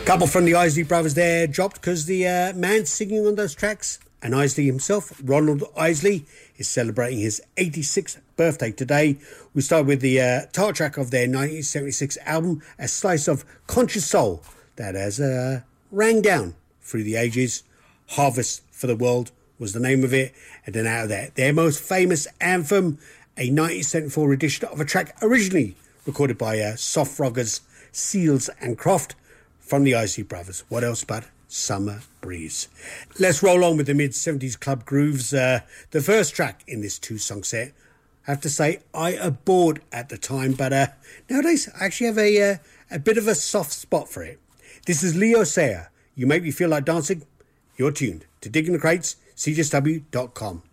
Couple from the Isley Brothers there dropped because the man singing on those tracks, and Isley himself, Ronald Isley, is celebrating his 86th birthday today. We start with the title track of their 1976 album, A Slice of Conscious Soul, that has rang down through the ages. Harvest for the World was the name of it. And then out of that, their most famous anthem, a 1974 edition of a track originally recorded by Soft Roggers, Seals and Croft, from the Isley Brothers. What else but Summer Breeze? Let's roll on with the mid-70s club grooves. The first track in this two-song set, I have to say, I adored at the time, but nowadays I actually have a bit of a soft spot for it. This is Leo Sayer. You Make Me Feel Like Dancing. You're tuned to Digging the Crates, cjsw.com.